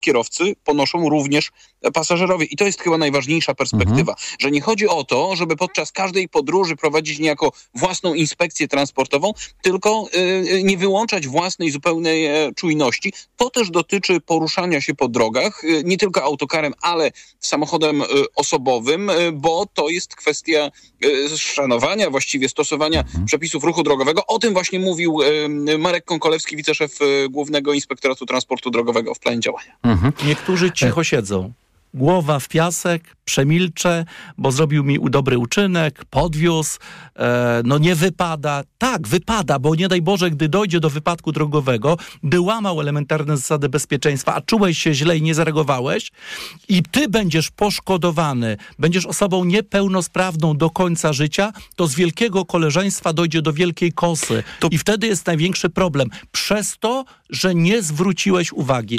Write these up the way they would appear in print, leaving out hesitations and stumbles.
kierowcy ponoszą również pasażerowie. I to jest chyba najważniejsza perspektywa, że nie chodzi o to, żeby podczas każdej podróży prowadzić niejako własną inspekcję transportową, tylko nie wyłączać własnej zupełnej czujności. To też dotyczy poruszania się po drogach, nie tylko autokarem, ale samochodem osobowym, bo to jest kwestia szanowania, właściwie stosowania przepisów ruchu drogowego. O tym właśnie mówił Marek Konkolewski, wiceszef Głównego Inspektoratu Transportu Drogowego w planie działania. Niektórzy cicho siedzą. Głowa w piasek, przemilczę, bo zrobił mi dobry uczynek, podwiózł, nie wypada. Tak, wypada, bo nie daj Boże, gdy dojdzie do wypadku drogowego, gdy łamał elementarne zasady bezpieczeństwa, a czułeś się źle i nie zareagowałeś i ty będziesz poszkodowany, będziesz osobą niepełnosprawną do końca życia, to z wielkiego koleżeństwa dojdzie do wielkiej kosy. I wtedy jest największy problem. Przez to, że nie zwróciłeś uwagi.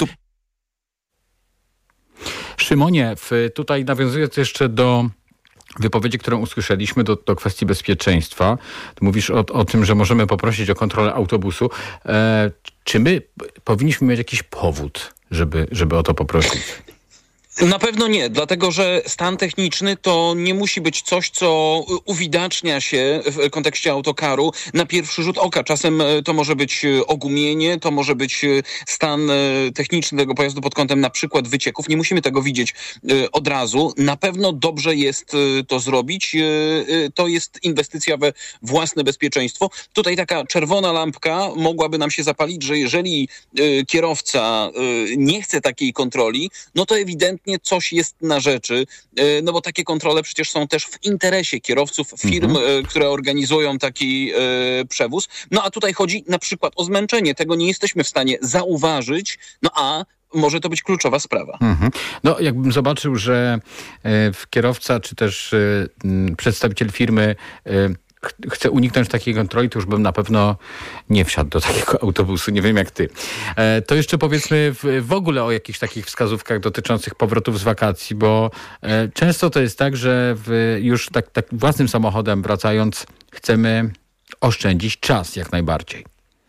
Szymonie, tutaj nawiązując jeszcze do wypowiedzi, którą usłyszeliśmy, do kwestii bezpieczeństwa. Ty mówisz o tym, że możemy poprosić o kontrolę autobusu. Czy my powinniśmy mieć jakiś powód, żeby o to poprosić? Na pewno nie, dlatego że stan techniczny to nie musi być coś, co uwidacznia się w kontekście autokaru na pierwszy rzut oka. Czasem to może być ogumienie, to może być stan techniczny tego pojazdu pod kątem na przykład wycieków. Nie musimy tego widzieć od razu. Na pewno dobrze jest to zrobić. To jest inwestycja we własne bezpieczeństwo. Tutaj taka czerwona lampka mogłaby nam się zapalić, że jeżeli kierowca nie chce takiej kontroli, no to ewidentnie coś jest na rzeczy, no bo takie kontrole przecież są też w interesie kierowców firm, które organizują taki przewóz. No a tutaj chodzi na przykład o zmęczenie. Tego nie jesteśmy w stanie zauważyć, no a może to być kluczowa sprawa. No jakbym zobaczył, że kierowca czy też przedstawiciel firmy chce uniknąć takiej kontroli, to już bym na pewno nie wsiadł do takiego autobusu. Nie wiem jak ty. To jeszcze powiedzmy w ogóle o jakichś takich wskazówkach dotyczących powrotów z wakacji, bo często to jest tak, że już tak własnym samochodem wracając chcemy oszczędzić czas jak najbardziej.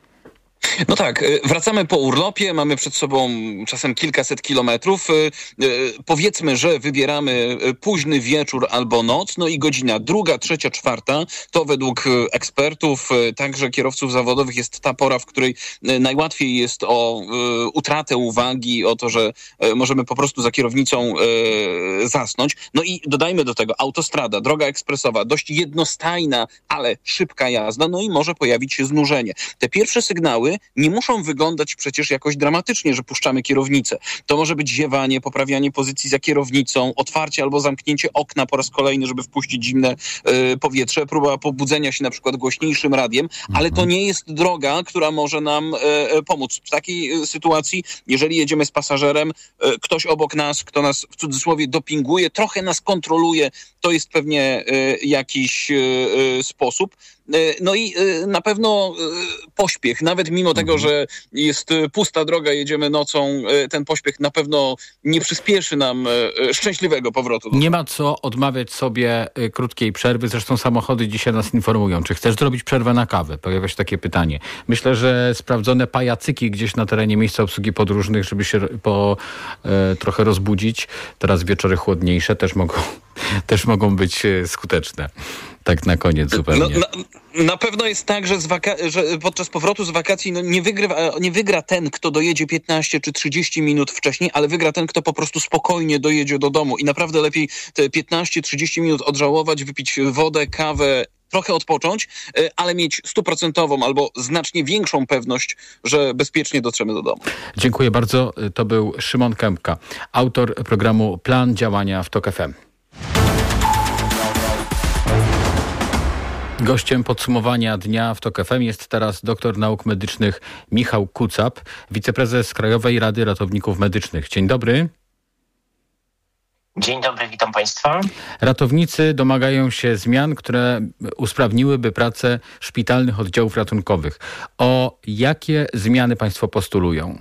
No tak, wracamy po urlopie, mamy przed sobą czasem kilkaset kilometrów. Powiedzmy, że wybieramy późny wieczór albo noc, no i godzina 2, 3, 4 to według ekspertów, także kierowców zawodowych jest ta pora, w której najłatwiej jest o utratę uwagi, o to, że możemy po prostu za kierownicą zasnąć. No i dodajmy do tego autostrada, droga ekspresowa, dość jednostajna, ale szybka jazda, no i może pojawić się znużenie. Te pierwsze sygnały nie muszą wyglądać przecież jakoś dramatycznie, że puszczamy kierownicę. To może być ziewanie, poprawianie pozycji za kierownicą, otwarcie albo zamknięcie okna po raz kolejny, żeby wpuścić zimne powietrze, próba pobudzenia się na przykład głośniejszym radiem, ale to nie jest droga, która może nam pomóc. W takiej sytuacji, jeżeli jedziemy z pasażerem, ktoś obok nas, kto nas w cudzysłowie dopinguje, trochę nas kontroluje, to jest pewnie jakiś sposób. No i na pewno pośpiech, nawet mimo tego, że jest pusta droga, jedziemy nocą, ten pośpiech na pewno nie przyspieszy nam szczęśliwego powrotu. Nie ma co odmawiać sobie krótkiej przerwy, zresztą samochody dzisiaj nas informują. Czy chcesz zrobić przerwę na kawę? Pojawia się takie pytanie. Myślę, że sprawdzone pajacyki gdzieś na terenie miejsca obsługi podróżnych, żeby się trochę rozbudzić. Teraz wieczory chłodniejsze też mogą być skuteczne. Tak na koniec zupełnie. Na pewno jest tak, że podczas powrotu z wakacji nie wygra ten, kto dojedzie 15 czy 30 minut wcześniej, ale wygra ten, kto po prostu spokojnie dojedzie do domu. I naprawdę lepiej te 15-30 minut odżałować, wypić wodę, kawę, trochę odpocząć, ale mieć 100% albo znacznie większą pewność, że bezpiecznie dotrzemy do domu. Dziękuję bardzo. To był Szymon Kępka, autor programu Plan Działania w TOK FM. Gościem podsumowania dnia w TOK FM jest teraz doktor nauk medycznych Michał Kucap, wiceprezes Krajowej Rady Ratowników Medycznych. Dzień dobry. Dzień dobry, witam Państwa. Ratownicy domagają się zmian, które usprawniłyby pracę szpitalnych oddziałów ratunkowych. O jakie zmiany Państwo postulują?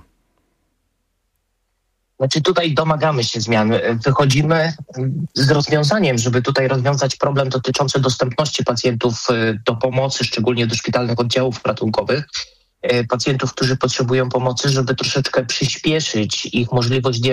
Znaczy tutaj domagamy się zmian. Wychodzimy z rozwiązaniem, żeby tutaj rozwiązać problem dotyczący dostępności pacjentów do pomocy, szczególnie do szpitalnych oddziałów ratunkowych. pacjentów, którzy potrzebują pomocy, żeby troszeczkę przyspieszyć ich możliwość